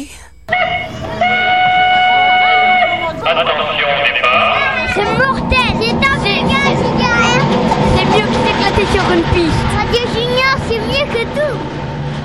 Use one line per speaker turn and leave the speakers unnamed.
Attention au départ.
C'est mortel. C'est un giga. C'est mieux que s'éclater sur une piste. Radio Junior, c'est mieux que tout.